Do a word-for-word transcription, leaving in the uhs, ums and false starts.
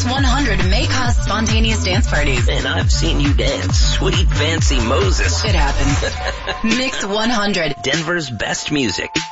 one hundred may cause spontaneous dance parties. And I've seen you dance. Sweet fancy Moses. It happens. Mix one hundred. Denver's best music.